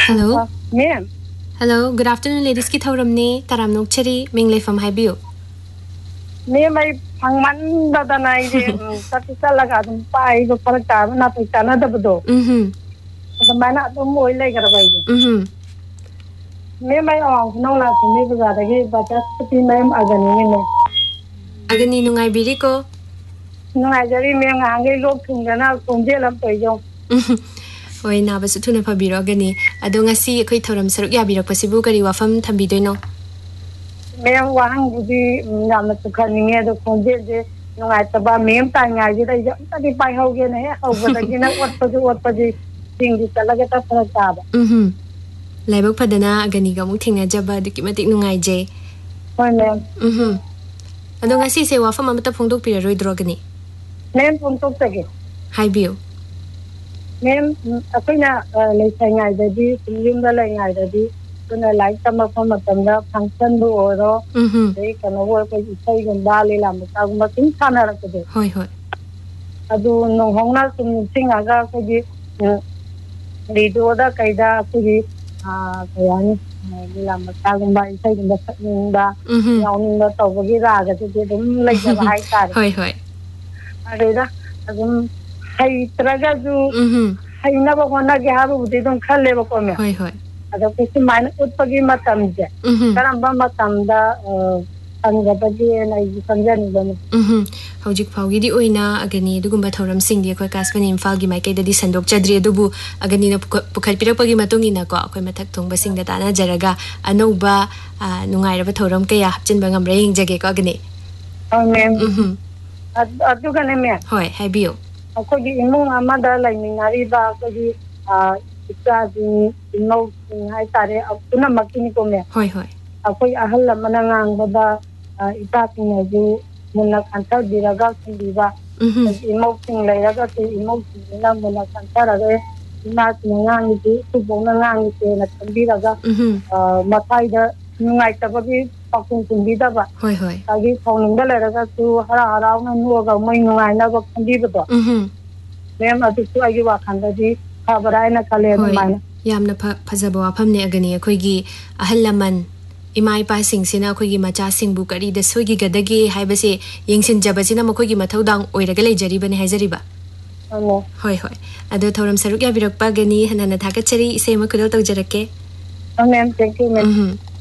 Hello. Ma'am. Hello. Good afternoon, ladies. Ki thauramni taram nokchari mingle from Habiu. Ma'am, I pangman da na ide sa laga dum pai do par ta na pai ta na da bdo. Da mana dum moi lai gar bai. Ma'am, I no la me ba da ge ba ta ti ma'am agani ne. Agani nungai biri ko. Nungai jari ma'am angai lok thung da na kong je lam pai jo. Hoi na ba su thuna phabiro agani ado ngasi khoi thoram saruk ya birak pasibu kari wafam thambi doino. Ma'am wahang budi nam su khani nge do kong je nungai ta ba ma'am ta ngai ji dai ta di pai ho ge ne ho ba da ji na wat pa ji ting ji ta la ge ta par ta ba. Laibak phadana agani ga muk thingna jaba diki matik nungai je. Hoi ma'am. Ado ngasi se wafam amata phongdok pira roi drogani. Ma'am phongdok ta ge. Habiu. Ma'am, akoina lai sai ngai da di lim da lai ngai da di kuna lai tam ma tam da function do oro dei kana wo ko sai gon da le lam ta ma tin sana ra ko de hoi adu no hongna sum sing aga ko di ri do da kai da ko di kayani le lam ta gon ba sai gon da yaw ni da to gi ra ga de dum lai da hai ta hoi are da adum hai traga ju hai na ba kona ge ha bu de dum khalle ba ko me hoi ado kisi main utpagi matam je karamba matam da anga ba je na ji samjan ba hojik phaugi di oina agani dugumba thoram sing di khoi kaspan imphal gi mai kai da di sandok chadri dubu agani na pukhal pirak pagi matungi na ko khoi mathak thongba sing da tana jaraga anoba nungai ra thoram kaya hapchin ba ngam re hing jage ko agani ma'am adu ga ne me hoi habiyo ko gi imung amada lai minari ba ko gi ika di no hai tare apuna makini ko me hoi akoi ahal lamana ngang bada ita tinga ju munna kanta diraga sindiba imo ting lai raga ti imo na munna kanta raga ina tinga ngi ti su bona ngang ti na tambiraga mathai da nungai tabagi pakung tumbida ba hoi agi thong da lai raga tu hara na nu ga mai nungai na ba tambiba to mem atu tu agi wa khanda di khabarai na kale mai yamna phajaba wafam ne agani akhoi ahal laman imai pa sing sina akhoi gi macha sing bu kari da sogi gadagi haibase yengsin jabasina makhoi gi mathaudang oiraga leijari bane haijari ba hoi ado thoram saruk ya birak pa gani hanana thaka chari ise ma khudal tawjarake ma'am thank you ma'am